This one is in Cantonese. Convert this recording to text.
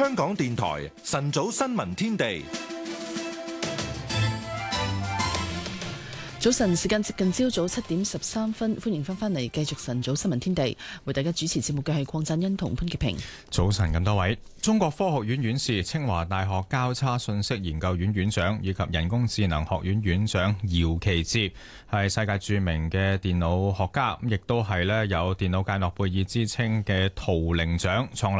香港電台晨早新聞天地。 早晨，時間接近朝早7:13，歡迎翻嚟繼續晨早新聞天地，為大家主持節目嘅係鄺贊恩同潘潔平。 早晨咁多位，中國科學院院士、清華大學交叉信息研究院院長以及人工智能學院院長姚期智係世界著名嘅電腦學家，亦都係有電腦界諾貝爾之稱嘅圖靈獎創立